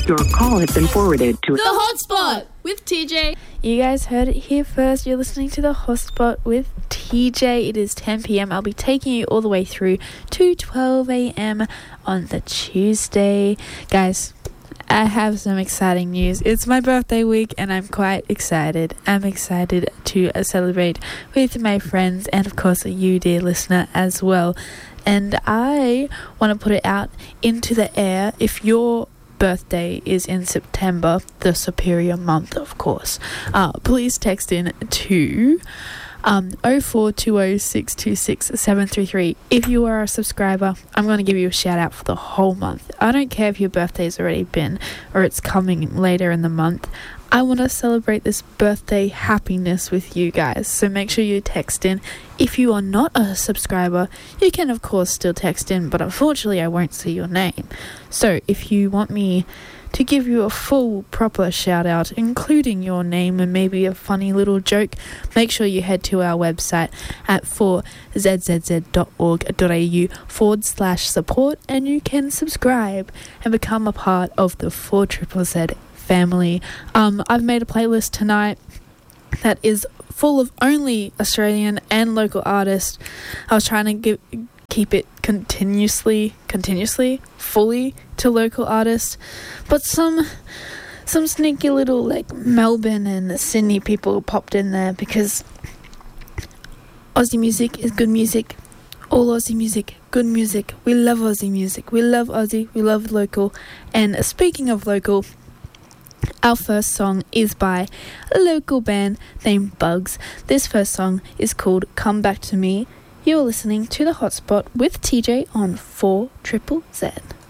Your call has been forwarded to The Hotspot with TJ. You guys heard it here first. You're listening to The Hotspot with TJ. It is 10 p.m. I'll be taking you all the way through to 12 a.m. on the Tuesday. Guys, I have some exciting news. It's my birthday week and I'm quite excited. I'm excited to celebrate with my friends and of course you, dear listener, as well. And I want to put it out into the air. If your birthday is in September, the superior month, of course, please text in to 0420626733. If you are a subscriber, I'm going to give you a shout out for the whole month. I don't care if your birthday's already been or it's coming later in the month. I want to celebrate this birthday happiness with you guys, so make sure you text in. If you are not a subscriber, you can of course still text in, but unfortunately I won't see your name. So if you want me to give you a full proper shout out, including your name and maybe a funny little joke, make sure you head to our website at 4zzz.org.au/support and you can subscribe and become a part of the 4ZZZ family. I've made a playlist tonight that is full of only Australian and local artists. I was trying to keep it continuously fully to local artists, but some sneaky little like Melbourne and Sydney people popped in there because Aussie music is good music. All Aussie music, good music. We love Aussie music. We love Aussie. We love local. And speaking of local, our first song is by a local band named Bugs. This first song is called Come Back to Me. You're listening to The Hotspot with TJ on 4ZZZ.